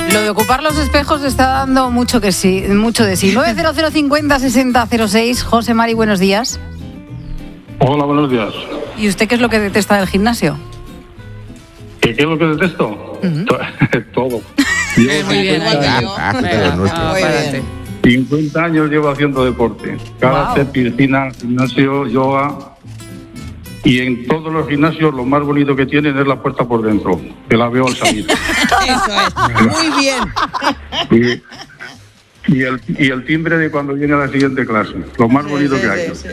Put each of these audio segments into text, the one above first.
Lo de ocupar los espejos está dando mucho de sí. 900 50 60 06. José Mari, buenos días. Hola, buenos días. ¿Y usted qué es lo que detesta del gimnasio? ¿Qué es lo que detesto? Todo. Muy bien, Muy bien. 50 años llevo haciendo deporte. Karate, piscina, gimnasio, yoga. Y en todos los gimnasios lo más bonito que tienen es la puerta por dentro, que la veo al salir. Eso es. Muy bien. Y el timbre de cuando viene a la siguiente clase. Lo más bonito que hay. Sí.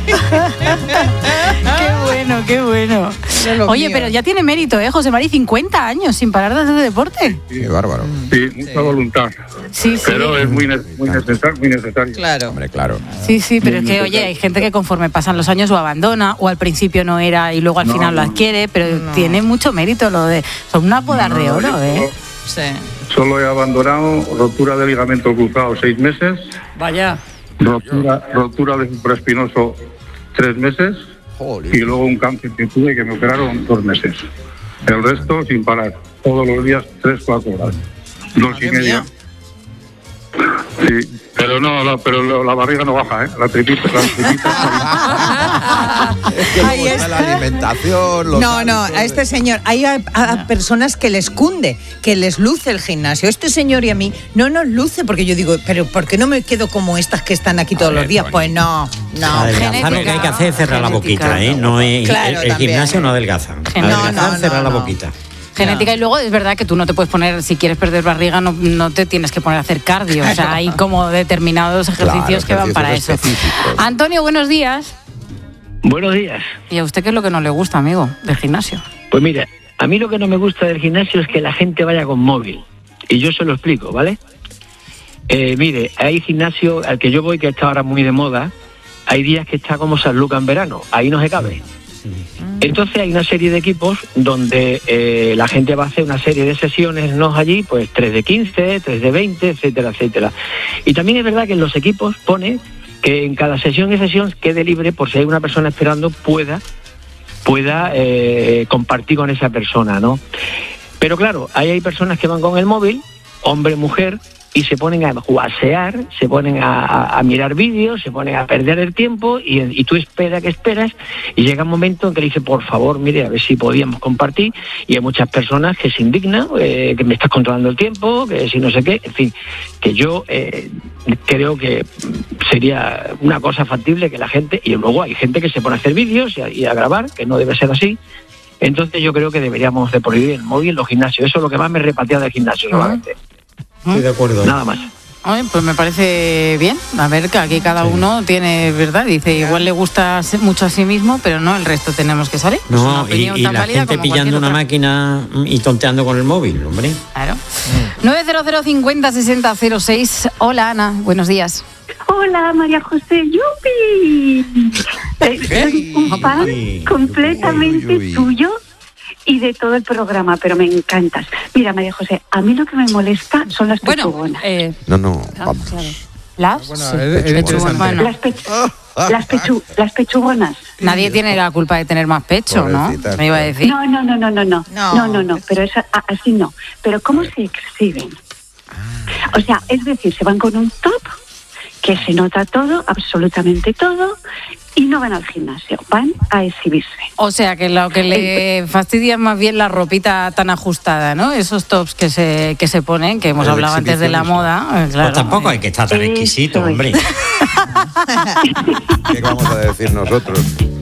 Qué bueno. Oye, pero ya tiene mérito, José Mari, 50 años sin parar de hacer deporte. Qué bárbaro. Sí, mucha voluntad. Sí. Pero es muy necesario. Claro. Hombre, claro. Sí, pero es que, oye, hay gente que conforme pasan los años o abandona, o al principio no era y luego al final lo adquiere, pero tiene mucho mérito lo de... Son unas bodas de oro, ¿eh? Sí. Solo he abandonado rotura de ligamento cruzado 6 meses. Vaya. Rotura de supraespinoso 3 meses. Joder. Y luego un cáncer que tuve que me operaron 2 meses. El resto sin parar. Todos los días 3-4 horas. 2,5. Sí, pero pero la barriga no baja, ¿eh? La tripita. Es que luego está la alimentación. Los No, a este señor, hay a personas que les cunde, que les luce el gimnasio. Este señor y a mí no nos luce, porque yo digo, pero ¿por qué no me quedo como estas que están aquí todos los días? Pues no. Adelgazar, lo que hay que hacer es cerrar la boquita, ¿eh? No es, Claro, el gimnasio no adelgaza. Adelgazar, cerrar la boquita. Genética, y luego es verdad que tú no te puedes poner, si quieres perder barriga, no te tienes que poner a hacer cardio. O sea, hay como determinados ejercicios que van para eso. Antonio, buenos días. Buenos días. ¿Y a usted qué es lo que no le gusta, amigo, del gimnasio? Pues mira, a mí lo que no me gusta del gimnasio es que la gente vaya con móvil. Y yo se lo explico, ¿vale? Mire, hay gimnasio al que yo voy, que está ahora muy de moda. Hay días que está como San Lucas en verano. Ahí no se cabe. Entonces hay una serie de equipos donde la gente va a hacer una serie de sesiones, ¿no? Allí, pues 3 de 15, 3 de 20, etcétera, etcétera. Y también es verdad que en los equipos pone que en cada sesión y sesión quede libre, por si hay una persona esperando, pueda compartir con esa persona, ¿no? Pero claro, ahí hay personas que van con el móvil, hombre, mujer, y se ponen a jugasear, se ponen a mirar vídeos, se ponen a perder el tiempo y tú esperas, y llega un momento en que le dice, por favor, mire, a ver si podíamos compartir, y hay muchas personas que se indignan, que me estás controlando el tiempo, que si no sé qué, en fin, que yo creo que sería una cosa factible que la gente, y luego hay gente que se pone a hacer vídeos y a grabar, que no debe ser así. Entonces yo creo que deberíamos de prohibir el móvil en los gimnasios. Eso es lo que más me repatea del gimnasio, solamente. Estoy de acuerdo. Nada más. Oye, pues me parece bien. A ver, que aquí cada uno tiene, ¿verdad? Dice, igual le gusta mucho a sí mismo, pero no, el resto tenemos que salir. No, y la gente pillando una máquina y tonteando con el móvil, hombre. Claro. 900 50 60 06. Hola, Ana, buenos días. Hola, María José. ¡Yupi! Soy un fan completamente tuyo y de todo el programa, pero me encantas. Mira, María José, a mí lo que me molesta son las pechugonas. No, vamos. Claro. ¿Las? Bueno, Sí, pechugonas. Bueno. Las pechugonas. Nadie tiene la culpa de tener más pecho, ¿no? Me iba a decir. No, pero así no. Pero ¿cómo se exhiben? O sea, es decir, se van con un top que se nota todo, absolutamente todo, y no van al gimnasio, van a exhibirse. O sea, que lo que le fastidia es más bien la ropita tan ajustada, ¿no? Esos tops que se ponen, que hemos hablado antes de la moda. Claro. Pues tampoco hay que estar tan exquisito, hombre. ¿Qué vamos a decir nosotros?